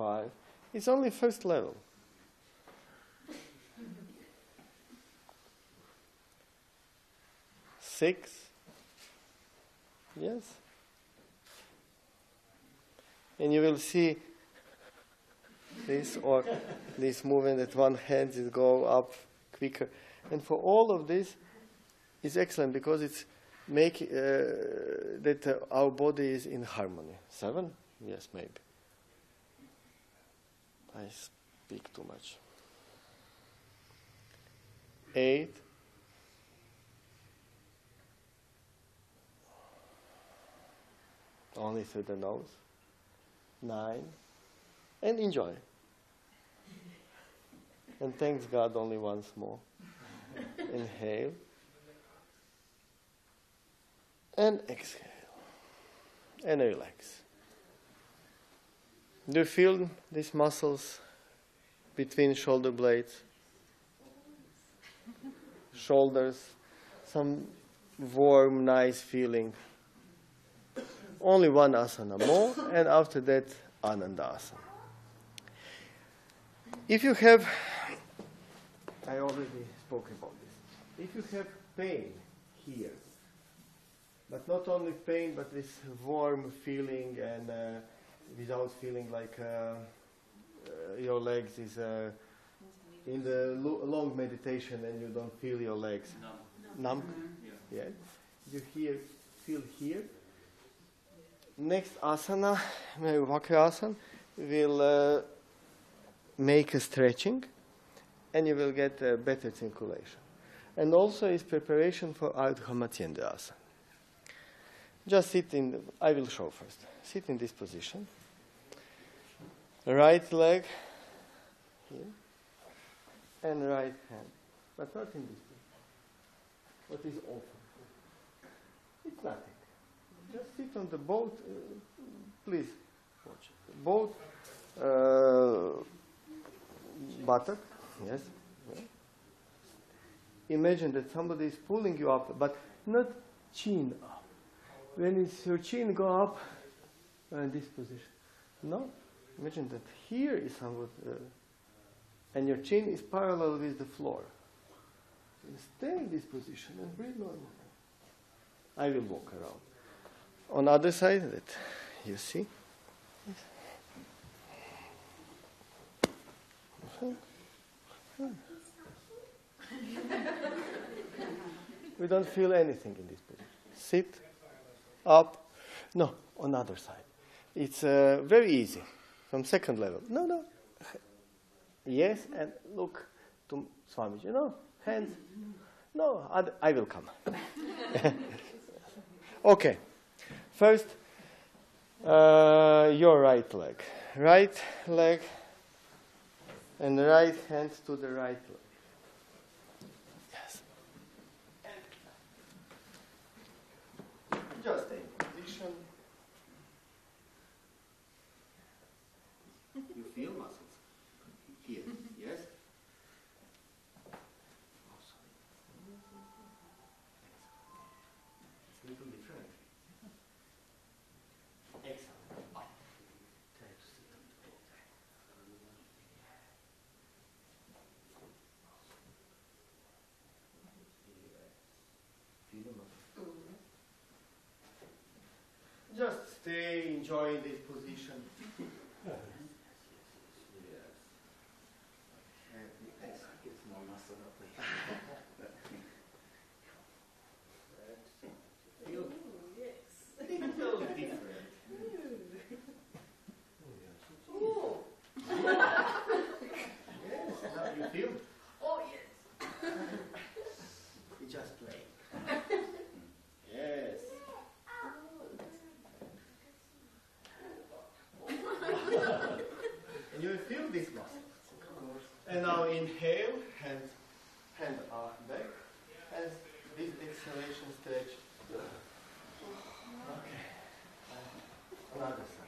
5. It's only first level. 6. Yes. And you will see this or this movement at one hand is go up quicker. And for all of this, it's excellent because it's make that our body is in harmony. 7? Yes, maybe. I speak too much. 8. Only through the nose. 9. And enjoy. And thanks God only once more. Inhale. And exhale. And relax. Do you feel these muscles between shoulder blades? Shoulders. Some warm, nice feeling. Only one asana more, and after that, Ananda asana. If you have, I already spoke about this. If you have pain here, but not only pain, but this warm feeling and without feeling like your legs is in the long meditation and you don't feel your legs. Numb? Yeah. You feel here. Next asana, Vakrasana, will make a stretching and you will get better circulation. And also is preparation for Ardha Matyendra asana. Just sit in, I will show first. Sit in this position. Right leg here and right hand, but not in this position. What is open? It's nothing. Just sit on the boat, please watch it. Boat, buttock, yes. Yeah. Imagine that somebody is pulling you up, but not chin up. When your chin go up in this position, no. Imagine that here is somewhat, and your chin is parallel with the floor. You stay in this position and breathe normally. I will walk around. On the other side, that you see. We don't feel anything in this position. Sit, up. No, on the other side. It's very easy. From second level. No. Yes, and look to Swamiji. No, hands. No, I will come. Okay. First, your right leg. Right leg and right hand to the right leg. Yes. Just stay in position. You feel muscles here, yes? Oh, sorry. It's a little different. Excellent. Up. Try to sit on the boat. Feel the muscles. Just stay, enjoy this position. And now inhale, hand back, and this exhalation stretch. Okay. Another side.